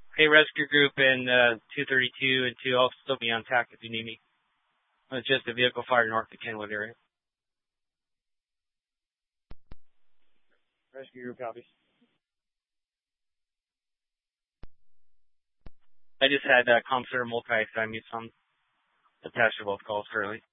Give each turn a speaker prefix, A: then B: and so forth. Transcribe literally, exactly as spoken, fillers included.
A: Hey, rescue group in uh, two thirty-two and two. I'll still be on tack if you need me. It's just a vehicle fire north of Kenwood area. Rescue group copies. I just had uh, Comstar multi-assignments on attached to both calls currently.